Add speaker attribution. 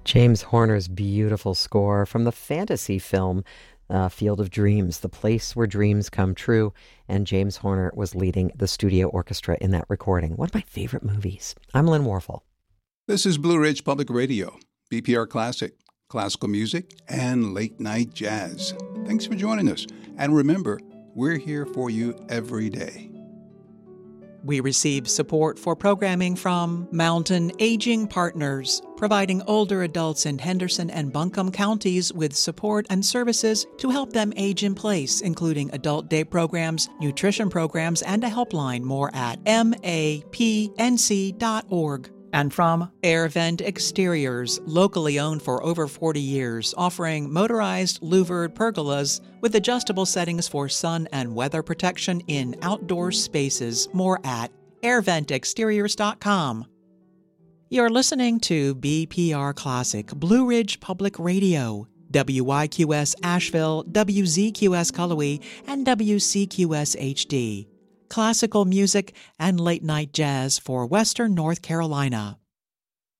Speaker 1: James Horner's beautiful score from the fantasy film Field of Dreams, the place where dreams come true. And James Horner was leading the studio orchestra in that recording. One of my favorite movies. I'm Lynn Warfel.
Speaker 2: This is Blue Ridge Public Radio, BPR Classic, classical music, and late night jazz. Thanks for joining us. And remember, we're here for you every day.
Speaker 3: We receive support for programming from Mountain Aging Partners, providing older adults in Henderson and Buncombe counties with support and services to help them age in place, including adult day programs, nutrition programs, and a helpline. More at mapnc.org. And from Air Vent Exteriors, locally owned for over 40 years, offering motorized louvered pergolas with adjustable settings for sun and weather protection in outdoor spaces. More at airventexteriors.com. You're listening to BPR Classic, Blue Ridge Public Radio, WYQS Asheville, WZQS Cullowhee, and WCQS HD. Classical music and late-night jazz for Western North Carolina.